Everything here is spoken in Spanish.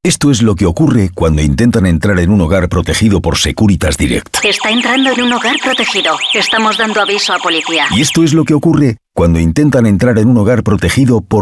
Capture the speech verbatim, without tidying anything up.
Esto es lo que ocurre cuando intentan entrar en un hogar protegido por Securitas Direct. Está entrando en un hogar protegido. Estamos dando aviso a policía. Y esto es lo que ocurre cuando intentan entrar en un hogar protegido por